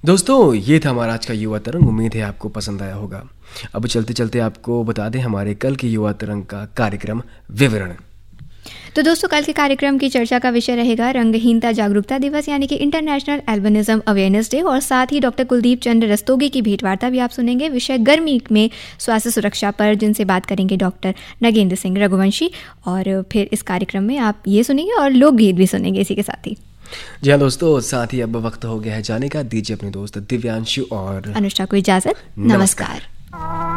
दोस्तों, ये था हमारा आज का युवा तरंग। उम्मीद है आपको पसंद आया होगा। अब चलते चलते आपको बता दें हमारे कल के युवा तरंग का कार्यक्रम विवरण। तो दोस्तों, कल के कार्यक्रम की चर्चा का विषय रहेगा रंगहीनता जागरूकता दिवस यानी कि इंटरनेशनल एल्बिनिज्म अवेयरनेस डे, और साथ ही डॉक्टर कुलदीप चंद्र रस्तोगी की भेंटवार्ता भी आप सुनेंगे विषय गर्मी में स्वास्थ्य सुरक्षा पर, जिनसे बात करेंगे डॉक्टर नगेंद्र सिंह रघुवंशी। और फिर इस कार्यक्रम में आप ये सुनेंगे और लोकगीत भी सुनेंगे इसी के साथ ही। जी हाँ दोस्तों, साथ ही अब वक्त हो गया है जाने का। दीजिए अपने दोस्त दिव्यांशु और अनुष्का को इजाजत। नमस्कार।